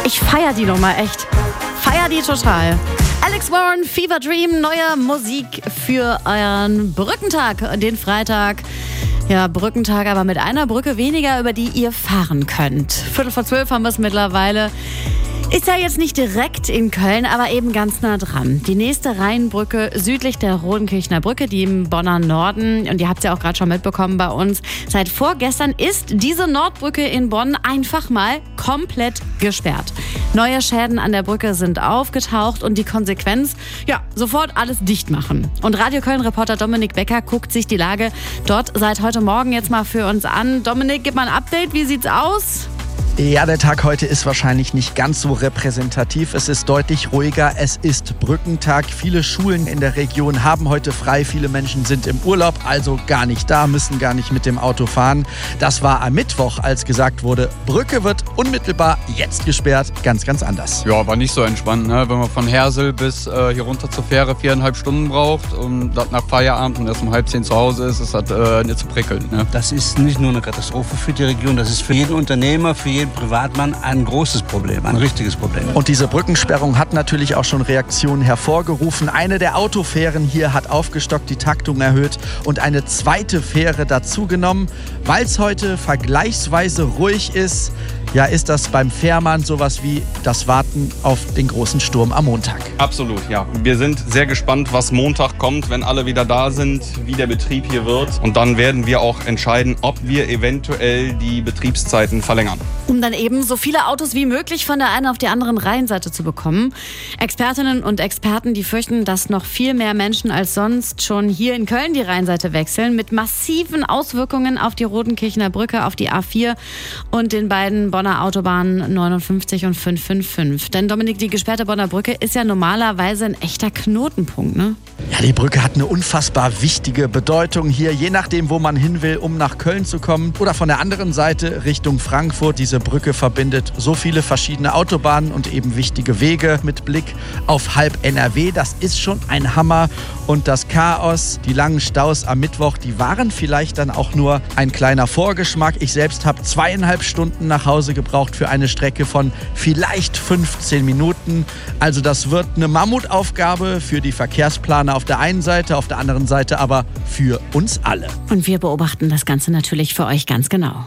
Ich feiere die Nummer, echt. Feier die total. Alex Warren, Fever Dream, neue Musik für euren Brückentag, den Freitag. Ja, Brückentag, aber mit einer Brücke weniger, über die ihr fahren könnt. 11:45 haben wir es mittlerweile. Ist ja jetzt nicht direkt in Köln, aber eben ganz nah dran. Die nächste Rheinbrücke südlich der Rodenkirchner Brücke, die im Bonner Norden, und ihr habt es ja auch gerade schon mitbekommen bei uns, seit vorgestern ist diese Nordbrücke in Bonn einfach mal komplett gesperrt. Neue Schäden an der Brücke sind aufgetaucht und die Konsequenz, ja, sofort alles dicht machen. Und Radio Köln-Reporter Dominik Becker guckt sich die Lage dort seit heute Morgen jetzt mal für uns an. Dominik, gib mal ein Update, wie sieht's aus? Ja, der Tag heute ist wahrscheinlich nicht ganz so repräsentativ. Es ist deutlich ruhiger. Es ist Brückentag. Viele Schulen in der Region haben heute frei. Viele Menschen sind im Urlaub, also gar nicht da, müssen gar nicht mit dem Auto fahren. Das war am Mittwoch, als gesagt wurde, Brücke wird unmittelbar jetzt gesperrt. Ganz, ganz anders. Ja, war nicht so entspannt, ne? Wenn man von Hersel bis hier runter zur Fähre 4,5 Stunden braucht und das nach Feierabend und erst um 9:30 zu Hause ist das nicht so prickelnd. Ne? Das ist nicht nur eine Katastrophe für die Region, das ist für jeden Unternehmer, für jeden Privatmann ein großes Problem, ein richtiges Problem. Und diese Brückensperrung hat natürlich auch schon Reaktionen hervorgerufen. Eine der Autofähren hier hat aufgestockt, die Taktung erhöht und eine zweite Fähre dazugenommen. Weil es heute vergleichsweise ruhig ist, ja, ist das beim Fährmann sowas wie das Warten auf den großen Sturm am Montag. Absolut, ja. Wir sind sehr gespannt, was Montag kommt, wenn alle wieder da sind, wie der Betrieb hier wird. Und dann werden wir auch entscheiden, ob wir eventuell die Betriebszeiten verlängern. Um dann eben so viele Autos wie möglich von der einen auf die anderen Rheinseite zu bekommen. Expertinnen und Experten, die fürchten, dass noch viel mehr Menschen als sonst schon hier in Köln die Rheinseite wechseln, mit massiven Auswirkungen auf die Rodenkirchner Brücke, auf die A4 und den beiden Bonner Autobahnen 59 und 555. Denn Dominik, die gesperrte Bonner Brücke ist ja normalerweise ein echter Knotenpunkt, ne? Ja, die Brücke hat eine unfassbar wichtige Bedeutung hier, je nachdem, wo man hin will, um nach Köln zu kommen. Oder von der anderen Seite Richtung Frankfurt. Diese Brücke verbindet so viele verschiedene Autobahnen und eben wichtige Wege mit Blick auf halb NRW. Das ist schon ein Hammer. Und das Chaos, die langen Staus am Mittwoch, die waren vielleicht dann auch nur ein kleiner Vorgeschmack. Ich selbst habe 2,5 Stunden nach Hause gebraucht für eine Strecke von vielleicht 15 Minuten. Also das wird eine Mammutaufgabe für die Verkehrsplaner auf der einen Seite, auf der anderen Seite aber für uns alle. Und wir beobachten das Ganze natürlich für euch ganz genau.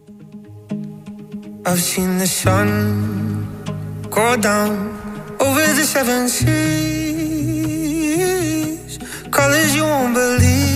I've seen the sun go down over the 7 seas, colors you won't believe.